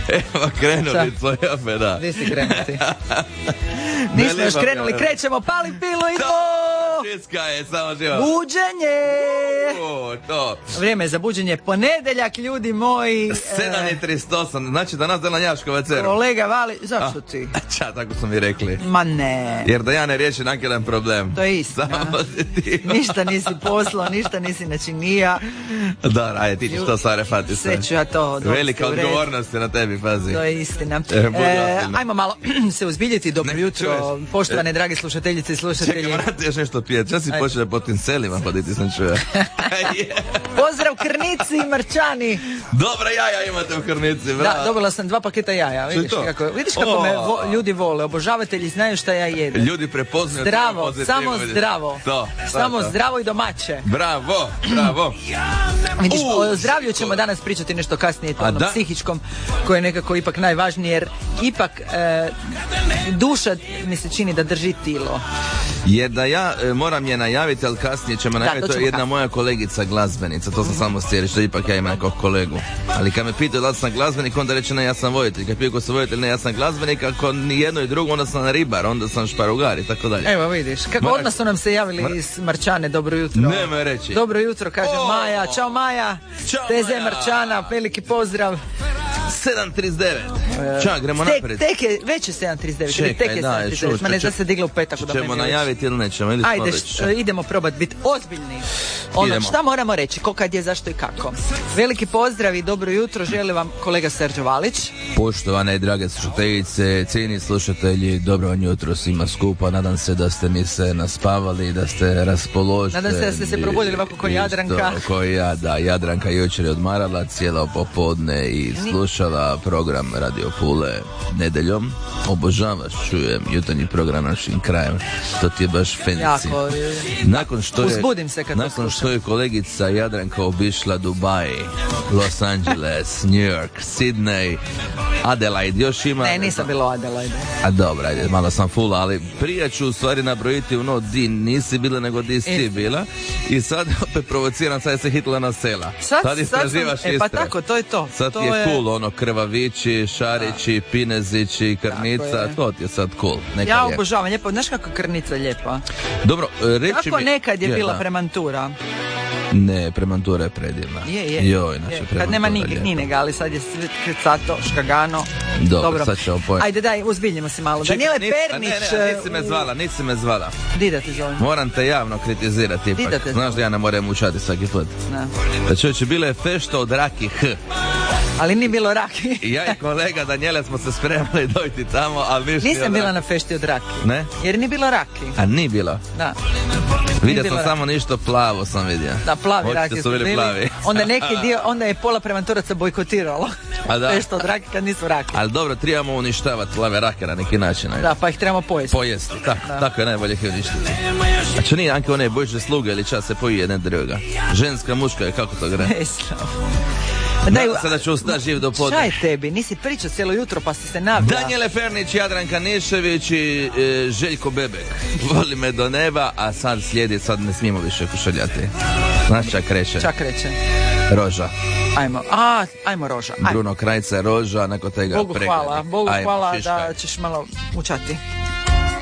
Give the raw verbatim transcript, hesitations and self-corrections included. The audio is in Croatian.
Evo, krenuli smo, opet, da. Gdje si krenuti? Nismo još krenuli, krećemo, pali pilu i to! Čiska je, samo živo. Buđenje! O, to. Vrijeme za buđenje, ponedeljak, ljudi moji. sedam i trideset osam, znači da nas dela Njaško večeru. Kolega Vali, zašto ti? Ča, tako su mi rekli. Ma ne. Jer da ja ne riješim jedan problem. To je istina. Ništa nisi poslao, ništa nisi načinija. Da, ajde, ti ćeš to sad refati sve. Sve ću ja to. Velika odgovornost je na tebi, pazi. To je istina. E, e, ajmo malo se uzbiljiti. Dobro ne, jutro, čuješ? Poštovane, e, dragi slušateljice i slušatelji. Čekaj, morate još nešto pijeti. Ja si počeo po tim selima hoditi, sam čuo. Pozdrav Krnici i Marčani. Dobra jaja imate u Krnici, bravo. Da, dobila sam dva paketa jaja. Vidiš kako, vidiš kako oh. me vo, ljudi vole. Obožavatelji znaju šta ja jedem. Ljudi prepoznaju. Zdravo, samo zdravo. To, samo to. Zdravo i domaće. Bravo, bravo. Vidiš, uh, o zdravlju ćemo danas pričati nešto kasnije, to onom psihičkom, koje je nekako ipak najvažnije, jer ipak e, duša mi se čini da drži tilo. Jer da ja e, moram je najaviti, ali kasnije ćemo najaviti, to je jedna kasnije. Moja kolegica glazbenica, to sam mm-hmm. samo stjeri, što ipak ja imam nekog kolegu. Ali kad me pitaju da li sam glazbenik, onda reče ne, ja sam vojitelj. Kad pitaju ko sam vojitelj, ne, ja sam glazbenik, ako ni jedno i drugo, onda sam ribar, onda sam šparugar i tako dalje. Evo vidiš, kako Mora... odmah su nam se javili Mora... iz Marčane, dobro jutro. Nemoj reći. Dobro jutro, kaže oh! Maja, čao Maja, T Z Marčana, veliki pozdrav. sedam trideset devet. Čak, gremo tek, naprijed. Tek je, već je sedam trideset devet. Čekaj, tek je sedam trideset devet. Ma ne da se digla u petak. Ćemo najaviti ili nećemo? Ili ajde, š, idemo probati biti ozbiljni. Ono, idemo. Šta moramo reći? Ko, kad je, zašto i kako. Veliki pozdrav i dobro jutro želi vam kolega Serđo Valić. Poštovane i drage slušateljice, cijeni slušatelji, dobro vam jutro svima skupa. Nadam se da ste mi se naspavali, da ste raspoloženi. Nadam se da ste se probudili ovako ko Jadranka. Ko ja, da, Jadranka jučer je odmarala cijelo popodne i slušala program Radio Pule nedeljom. Obožavaš, čujem jutarnji program našim krajem. To ti je baš fancy. Jako, nakon što je, uzbudim se kad nakon što je kolegica Jadranka obišla Dubai, Los Angeles, New York, Sydney, Adelaide, još ima... Ne, nisam bilo Adelaide. A dobra, ajde, malo sam full, ali prije ću u stvari nabrojiti ono di nisi bila nego di si bila i sad opet provociram, sad se hitla na sela. Sad, sad istraživaš sad sam, e, pa tako, to je to. Sad to je, je cool, ono, Krvavići, Šarići, da. Pinezići, Krnica, je. To ti je sad cool. Neka ja lijepa. Obožavam, lijepo, znaš kako Krnica lijepa? Dobro, reći kako mi... nekad je, je bila da. Premantura? Ne, Premantura je predivna. Je, je. Joj, naša je. Kad nema ni, ninega, ali sad je Krcato, Škagano. Dobro, Dobro. sad ćemo pojeti. Ajde, daj, uzbiljimo se malo. Čekaj, Daniele nis, Pernić... Ne, ne, nisi me zvala, nisi me zvala. Di da te zovem? Moram te javno kritizirati ipak. Di da te znaš da ja ne moram učati svaki put. Ne. Da čovječe, bilo je fešto od raki H. Ali nije bilo raki. Ja i kolega Daniele smo se spremali dojti tamo, ali ništa. Nisam bila na fešti od raki. Ne? Jer nije bilo raki. A nije bilo? Da. Vidio sam raki. Samo ništo plavo sam vidio. Da, plavi raki su bili plavi. Onda neki dio, onda je pola premanturaca bojkotiralo. A da. Fešto od raki kad nisu raki. Ali dobro, trebamo uništavati plave rake na neki način. Ajde. Da, pa ih trebamo pojesti. Pojesti, tak, tako je najbolje ih uništiti. A čo nije, Anke, one bože sluge ili čas se poji jedna druga. Ženska, muška je, kako to gre? Nadam se da ću ostati živ do podne. Šta je tebi? Nisi pričao cijelo jutro pa si se navila. Daniele Pernić, Jadranka Nešević i e, Željko Bebek. Voli me do neba, a sad slijedi, sad ne smijemo više kušaljati. Znaš čak reče? Čak reče. Roža. Ajmo, a, ajmo Roža. Ajmo. Bruno Krajca, Roža, neko tega Bogu pregledi. hvala, Bogu ajmo, hvala šiška. Da ćeš malo učati.